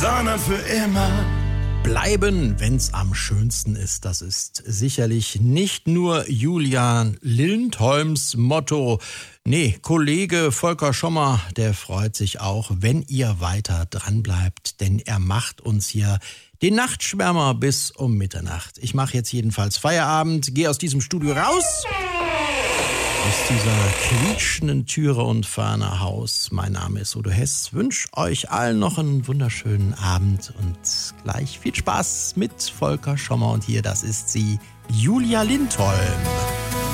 sondern für immer. Bleiben, wenn's am schönsten ist. Das ist sicherlich nicht nur Julian Lindholms Motto. Nee, Kollege Volker Schommer, der freut sich auch, wenn ihr weiter dran bleibt, denn er macht uns hier den Nachtschwärmer bis um Mitternacht. Ich mache jetzt jedenfalls Feierabend, gehe aus diesem Studio raus, aus dieser quietschenden Türe und fahre nach Haus. Mein Name ist Udo Hess, wünsche euch allen noch einen wunderschönen Abend und gleich viel Spaß mit Volker Schommer. Und hier, das ist sie, Julia Lindholm.